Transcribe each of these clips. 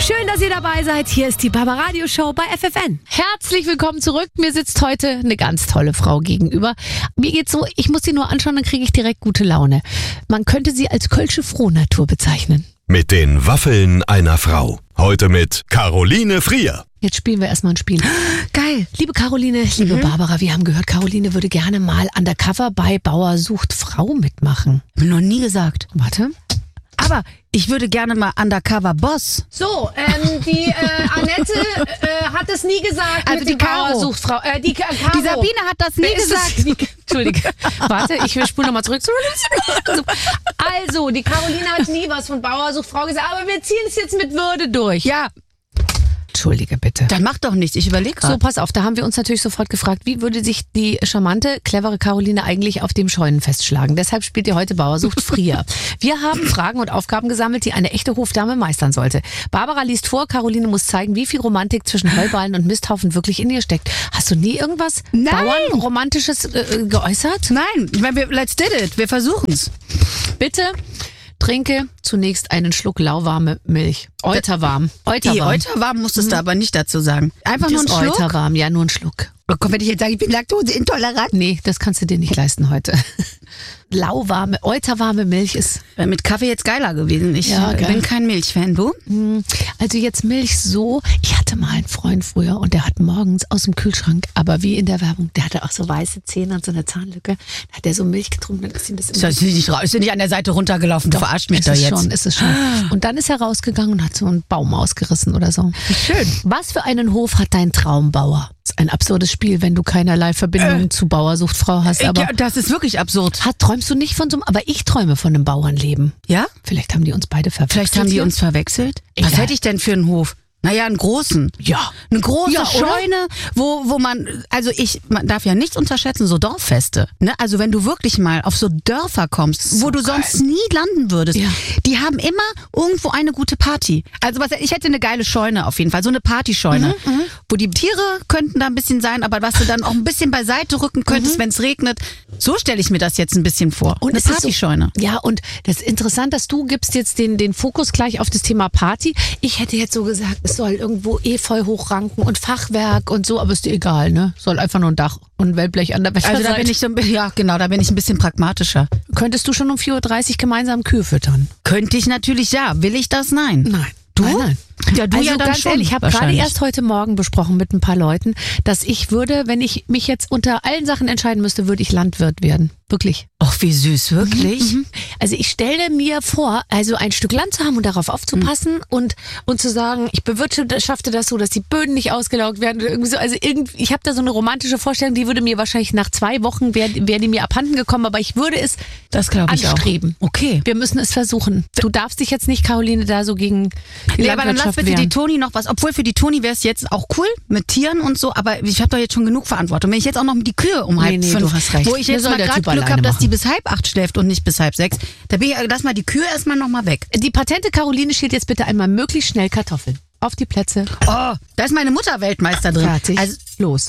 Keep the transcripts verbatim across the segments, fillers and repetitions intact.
Schön, dass ihr dabei seid. Hier ist die Barbaradio Show bei F F N. Herzlich willkommen zurück. Mir sitzt heute eine ganz tolle Frau gegenüber. Mir geht's so, ich muss sie nur anschauen, dann kriege ich direkt gute Laune. Man könnte sie als kölsche Frohnatur bezeichnen. Mit den Waffeln einer Frau. Heute mit Caroline Frier. Jetzt spielen wir erstmal ein Spiel. Geil. Liebe Caroline, liebe mhm. Barbara, wir haben gehört, Caroline würde gerne mal undercover bei Bauer sucht Frau mitmachen. Noch nie gesagt. Warte. Aber ich würde gerne mal Undercover Boss. So, ähm, die äh, Annette äh, hat es nie gesagt. Also mit die dem Caro. Bauer sucht Frau. Äh, die, Caro. Die Sabine hat das nie Wer ist gesagt. Das? Die, Entschuldige. Warte, ich spule nochmal zurück. Also, die Caroline hat nie was von Bauer sucht Frau gesagt, aber wir ziehen es jetzt mit Würde durch. Ja. Entschuldige bitte. Dann mach doch nichts, ich überlege So, pass auf, da haben wir uns natürlich sofort gefragt, wie würde sich die charmante, clevere Caroline eigentlich auf dem Scheunenfest schlagen? Deshalb spielt ihr heute Bauer sucht Frier. Wir haben Fragen und Aufgaben gesammelt, die eine echte Hofdame meistern sollte. Barbara liest vor, Caroline muss zeigen, wie viel Romantik zwischen Heuballen und Misthaufen wirklich in ihr steckt. Hast du nie irgendwas Bauernromantisches äh, geäußert? Nein, ich meine, wir, let's did it, wir versuchen's. Bitte trinke zunächst einen Schluck lauwarme Milch. Euterwarm. Euterwarm. Euterwarm musstest du aber nicht dazu sagen. Einfach Das nur einen Schluck. Euterwarm, ja, nur einen Schluck. Oh Gott, wenn ich jetzt sage, ich bin laktoseintolerant. Nee, das kannst du dir nicht leisten heute. Lauwarme, euterwarme Milch ist... Wäre mit Kaffee jetzt geiler gewesen. Ich Ja, äh, geil. bin kein Milchfan, du? Also jetzt Milch so... Ich hatte mal einen Freund früher und der hat morgens aus dem Kühlschrank, aber wie in der Werbung, der hatte auch so weiße Zähne und so eine Zahnlücke. Da hat der so Milch getrunken, dann ist ihm das Ist immer... das nicht, raus- ist nicht an der Seite runtergelaufen? Du verarscht mich ist doch es jetzt. schon, ist es schon. Und dann ist er rausgegangen und hat so einen Baum ausgerissen oder so. Schön. Was für einen Hof hat dein Traumbauer? Das ist ein absurdes Spiel, wenn du keinerlei Verbindung Äh. zu Bauer sucht Frau hast. Aber ja, das ist wirklich absurd. hat, träumst du nicht von so einem... Aber ich träume von einem Bauernleben. Ja? Vielleicht haben die uns beide verwechselt. Vielleicht haben die hier. uns verwechselt. Egal. Was hätte ich denn für einen Hof? Naja, einen großen. Ja. Eine große Ja, oder? Scheune, wo, wo man, also ich, man darf ja nichts unterschätzen, so Dorffeste. Ne? Also wenn du wirklich mal auf so Dörfer kommst, So wo du geil. sonst nie landen würdest, Ja. die haben immer irgendwo eine gute Party. Also was, ich hätte eine geile Scheune auf jeden Fall, so eine Partyscheune, Mhm, wo die Tiere könnten da ein bisschen sein, aber was du dann auch ein bisschen beiseite rücken könntest, wenn es regnet. So stelle ich mir das jetzt ein bisschen vor. Und eine es ist Partyscheune. So, ja, und das ist interessant, dass du gibst jetzt den, den Fokus gleich auf das Thema Party. Ich hätte jetzt so gesagt, es soll irgendwo Efeu hochranken und Fachwerk und so, aber ist dir egal, ne? Soll einfach nur ein Dach und ein Wellblech an der Wetterseite. Also da bin ich so, ein bi- ja genau, da bin ich ein bisschen pragmatischer. Könntest du schon um vier Uhr dreißig gemeinsam Kühe füttern? Könnte ich natürlich, ja. Will ich das? Nein. Nein. Du? Nein, nein. Ja, du also ja dann ganz schon, ehrlich, ich habe gerade wahrscheinlich. erst heute Morgen besprochen mit ein paar Leuten, dass ich würde, wenn ich mich jetzt unter allen Sachen entscheiden müsste, würde ich Landwirt werden. Wirklich. Ach, wie süß, wirklich? Mhm. Also ich stelle mir vor, also ein Stück Land zu haben und darauf aufzupassen Mhm. und, und zu sagen, ich bewirtschafte das so, dass die Böden nicht ausgelaugt werden oder irgendwie so. Also irgendwie, ich habe da so eine romantische Vorstellung, die würde mir wahrscheinlich nach zwei Wochen, wäre wär die mir abhanden gekommen, aber ich würde es Das glaube ich anstreben. auch. Okay. Wir müssen es versuchen. Du darfst dich jetzt nicht, Caroline, da so gegen die Ja, aber dann lass Landwirtschaft bitte die wehren. Toni noch was. Obwohl für die Toni wäre es jetzt auch cool mit Tieren und so, aber ich habe doch jetzt schon genug Verantwortung. Wenn ich jetzt auch noch die Kühe um halb Nee, nee, fünf, du hast recht. wo ich Mir jetzt soll mal der gerade Typ Glück alleine habe, dass die machen. bis halb acht schläft und nicht bis halb sechs, da bin ich, lass mal die Kühe erstmal noch mal weg. Die patente Caroline schält jetzt bitte einmal möglichst schnell Kartoffeln. Auf die Plätze. Oh, da ist meine Mutter Weltmeister drin. Fertig. Also, los.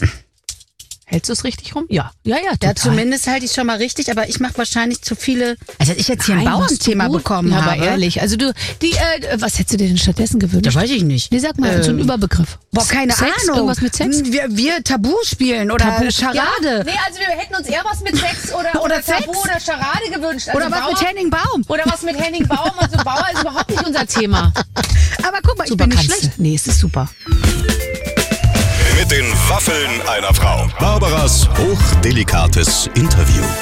Hältst du es richtig rum? Ja. Ja, ja, ja, total. zumindest halte ich schon mal richtig, aber ich mache wahrscheinlich zu viele. Also, dass ich jetzt hier ein Nein, machst du Bauernthema gut. bekommen ja, habe. aber ehrlich, also du, die, äh, was hättest du dir denn stattdessen gewünscht? Ja, weiß ich nicht. Nee, sag mal, so ein Ähm, Überbegriff. Boah, keine Sex? Ahnung. Irgendwas mit Sex? Wir, wir Tabu spielen oder Tabu. Charade. Ja, nee, also wir hätten uns eher was mit Sex oder, Oder oder Tabu Sex. oder Charade gewünscht. Also Oder was Bauer, mit Henning Baum. Oder was mit Henning Baum. Also Bauer ist überhaupt nicht unser Thema. Aber guck mal, ich Super bin nicht kannst schlecht. du. Nee, es ist super. Mit den Waffeln einer Frau. Barbaras hochdelikates Interview.